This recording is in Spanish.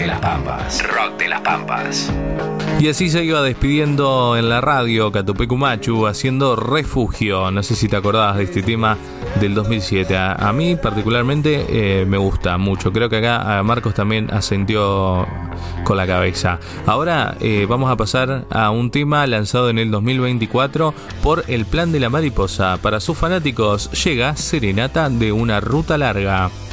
de las Pampas. Rock de las Pampas. Y así se iba despidiendo en la radio Catupecu Machu haciendo Refugio. No sé si te acordabas de este tema del 2007. A mí particularmente me gusta mucho. Creo que acá Marcos también asintió con la cabeza. Ahora vamos a pasar a un tema lanzado en el 2024 por El Plan de la Mariposa. Para sus fanáticos llega Serenata de una ruta larga.